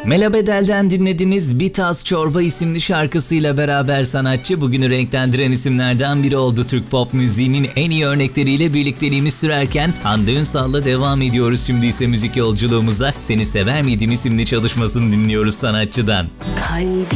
Mela Bedel'den dinlediniz. Bir Tas Çorba isimli şarkısıyla beraber sanatçı bugünü renklendiren isimlerden biri oldu. Türk pop müziğinin en iyi örnekleriyle birlikteliğimiz sürerken Hande Ünsal'la devam ediyoruz. Şimdi ise müzik yolculuğumuza Seni Sever Miydim isimli çalışmasını dinliyoruz sanatçıdan. Kalbim